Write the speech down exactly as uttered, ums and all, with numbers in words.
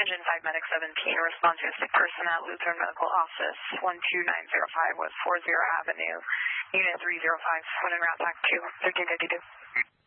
Engine five Medic seventeen, respond to a sick person at Lutheran Medical Office, one two nine zero five West fourth Avenue, Unit three zero five, when en route back to thirteen fifty-two.